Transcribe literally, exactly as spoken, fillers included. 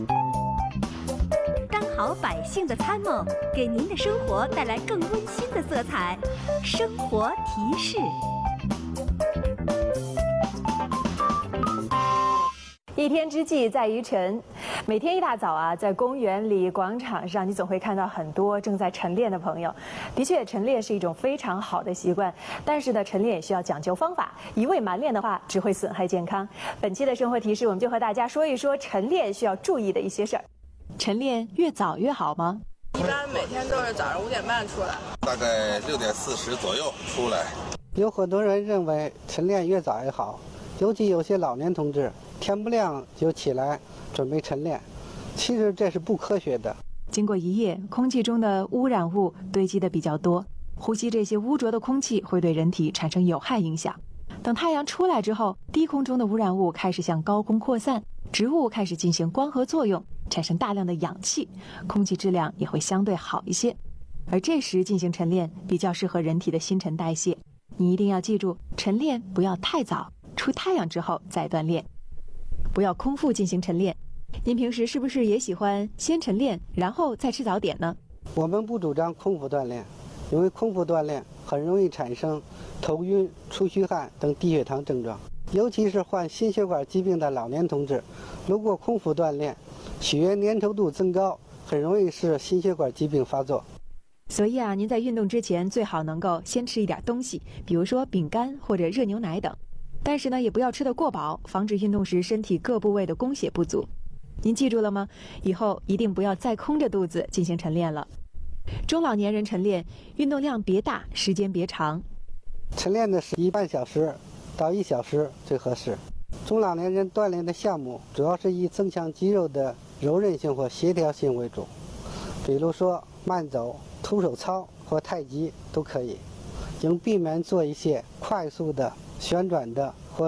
当好百姓的参谋，给您的生活带来更温馨的色彩。生活提示。 一天之计在于晨，每天一大早啊，在公园里、广场上，你总会看到很多正在晨练的朋友。的确，晨练是一种非常好的习惯，但是呢，晨练也需要讲究方法，一味蛮练的话，只会损害健康。本期的生活提示，我们就和大家说一说晨练需要注意的一些事儿。晨练越早越好吗？ 一般每天都是早上五点半出来， 大概六点四十左右出来。 有很多人认为晨练越早越好，尤其有些老年同志，天不亮就起来准备晨练，其实这是不科学的。 经过一夜，空气中的污染物堆积的比较多，呼吸这些污浊的空气会对人体产生有害影响。等太阳出来之后，低空中的污染物开始向高空扩散，植物开始进行光合作用，产生大量的氧气，空气质量也会相对好一些。而这时进行晨练比较适合人体的新陈代谢。你一定要记住，晨练不要太早，出太阳之后再锻炼，不要空腹进行晨练。您平时是不是也喜欢先晨练，然后再吃早点呢？ 我们不主张空腹锻炼，因为空腹锻炼很容易产生头晕、出虚汗等低血糖症状，尤其是患心血管疾病的老年同志，如果空腹锻炼，血液粘稠度增高，很容易使心血管疾病发作。 所以啊，您在运动之前最好能够先吃一点东西，比如说饼干或者热牛奶等。但是呢，也不要吃得过饱，防止运动时身体各部位的供血不足。您记住了吗？以后一定不要再空着肚子进行晨练了。中老年人晨练，运动量别大，时间别长。 晨练的是一半小时到一小时最合适。中老年人锻炼的项目主要是以增强肌肉的柔韧性或协调性为主，比如说慢走、徒手操或太极都可以，应避免做一些快速的、旋转的或